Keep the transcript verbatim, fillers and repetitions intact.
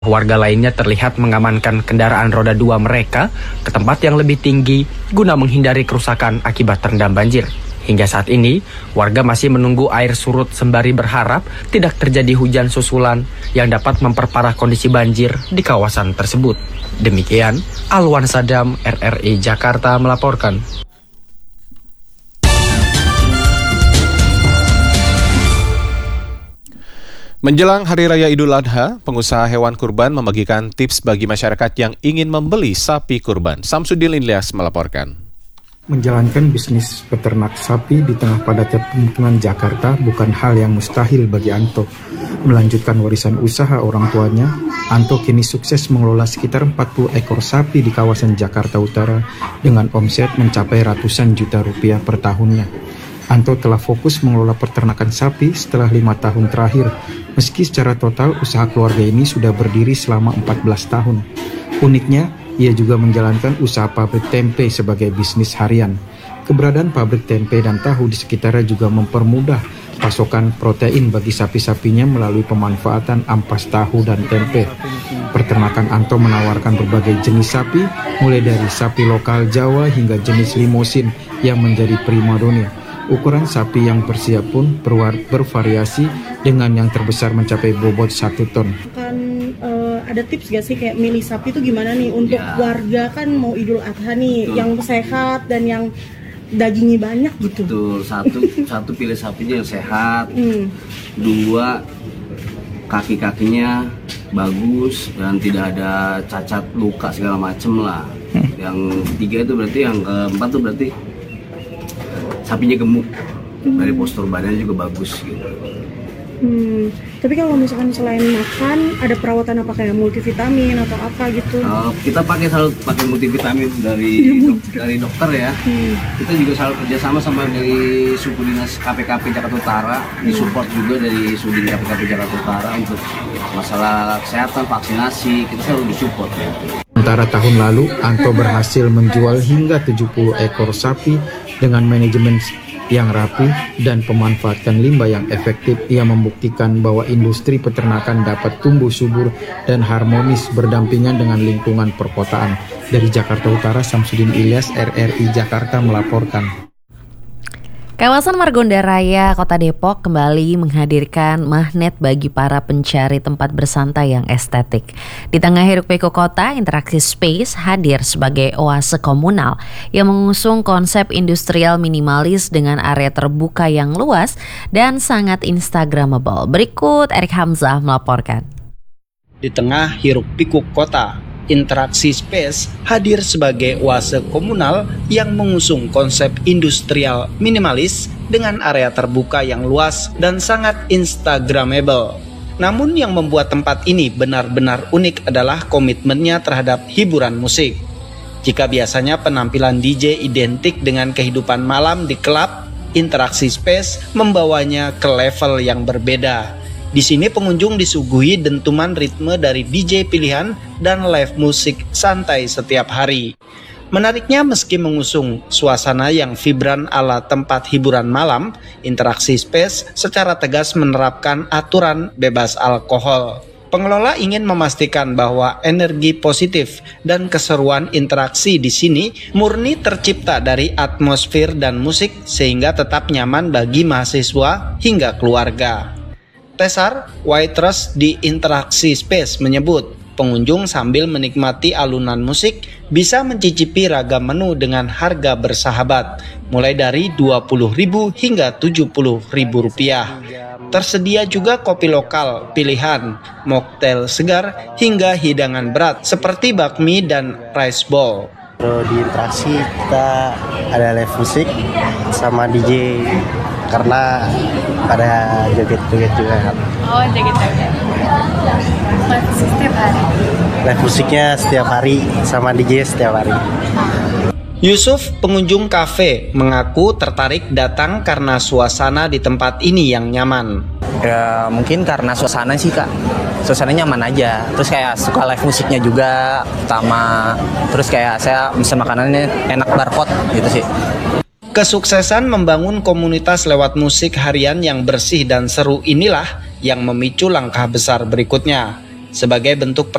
Warga lainnya terlihat mengamankan kendaraan roda dua mereka ke tempat yang lebih tinggi guna menghindari kerusakan akibat terendam banjir. Hingga saat ini, warga masih menunggu air surut sembari berharap tidak terjadi hujan susulan yang dapat memperparah kondisi banjir di kawasan tersebut. Demikian, Alwan Sadam, R R I Jakarta melaporkan. Menjelang Hari Raya Idul Adha, pengusaha hewan kurban membagikan tips bagi masyarakat yang ingin membeli sapi kurban. Samsudin Ilyas melaporkan. Menjalankan bisnis peternak sapi di tengah padatnya pemukiman Jakarta bukan hal yang mustahil bagi Anto. Melanjutkan warisan usaha orang tuanya, Anto kini sukses mengelola sekitar empat puluh ekor sapi di kawasan Jakarta Utara dengan omset mencapai ratusan juta rupiah per tahunnya. Anto telah fokus mengelola peternakan sapi setelah lima tahun terakhir, meski secara total usaha keluarga ini sudah berdiri selama empat belas tahun. Uniknya, ia juga menjalankan usaha pabrik tempe sebagai bisnis harian. Keberadaan pabrik tempe dan tahu di sekitarnya juga mempermudah pasokan protein bagi sapi-sapinya melalui pemanfaatan ampas tahu dan tempe. Peternakan Anto menawarkan berbagai jenis sapi, mulai dari sapi lokal Jawa hingga jenis limosin yang menjadi primadona. Ukuran sapi yang bersiap pun bervariasi dengan yang terbesar mencapai bobot satu ton. Kan uh, ada tips gak sih kayak milih sapi itu gimana nih untuk ya. Warga kan mau Idul Adha nih, betul, yang sehat dan yang dagingnya banyak gitu. Betul, satu satu pilih sapinya yang sehat, hmm. dua kaki-kakinya bagus dan tidak ada cacat luka segala macem lah. Hmm. Yang tiga itu berarti, yang keempat tuh berarti sapinya gemuk, hmm. dari postur badan juga bagus gitu. Hmm. Tapi kalau misalkan selain makan, ada perawatan apa kayak multivitamin atau apa gitu? Uh, kita pakai selalu pakai multivitamin dari dok, dari dokter ya. Hmm. Kita juga selalu kerjasama sama dari suku dinas K P K P Jakarta Utara, hmm. disupport juga dari Sudin K P K P Jakarta Utara untuk masalah kesehatan, vaksinasi, kita selalu disupport ya. Sementara tahun lalu, Anto berhasil menjual hingga tujuh puluh ekor sapi dengan manajemen yang rapi dan pemanfaatan limbah yang efektif. Ia membuktikan bahwa industri peternakan dapat tumbuh subur dan harmonis berdampingan dengan lingkungan perkotaan. Dari Jakarta Utara, Samsudin Ilyas, R R I Jakarta melaporkan. Kawasan Margonda Raya, Kota Depok kembali menghadirkan magnet bagi para pencari tempat bersantai yang estetik. Di tengah hiruk-pikuk kota, Interaksi Space hadir sebagai oase komunal yang mengusung konsep industrial minimalis dengan area terbuka yang luas dan sangat instagramable. Berikut Erik Hamzah melaporkan. Di tengah hiruk-pikuk kota, Interaksi Space hadir sebagai oase komunal yang mengusung konsep industrial minimalis dengan area terbuka yang luas dan sangat instagramable. Namun yang membuat tempat ini benar-benar unik adalah komitmennya terhadap hiburan musik. Jika biasanya penampilan D J identik dengan kehidupan malam di klub, Interaksi Space membawanya ke level yang berbeda. Di sini pengunjung disuguhi dentuman ritme dari D J pilihan dan live musik santai setiap hari. Menariknya, meski mengusung suasana yang vibran ala tempat hiburan malam, Interaksi Space secara tegas menerapkan aturan bebas alkohol. Pengelola ingin memastikan bahwa energi positif dan keseruan interaksi di sini murni tercipta dari atmosfer dan musik sehingga tetap nyaman bagi mahasiswa hingga keluarga. Tesar Waitress di Interaksi Space menyebut, pengunjung sambil menikmati alunan musik bisa mencicipi ragam menu dengan harga bersahabat, mulai dari dua puluh ribu hingga tujuh puluh ribu rupiah. Tersedia juga kopi lokal pilihan, mocktail segar, hingga hidangan berat seperti bakmi dan rice bowl. Di Interaksi kita ada live musik sama D J karena pada joget-joget juga kan. Oh, joget-joget. Live musik setiap hari. Live musiknya setiap hari sama D J setiap hari. Yusuf, pengunjung kafe, mengaku tertarik datang karena suasana di tempat ini yang nyaman. Ya mungkin karena suasana sih kak, suasananya nyaman aja. Terus kayak suka live musiknya juga, sama terus kayak saya pesan makanannya enak, barcode gitu sih. Kesuksesan membangun komunitas lewat musik harian yang bersih dan seru inilah yang memicu langkah besar berikutnya. sebagai bentuk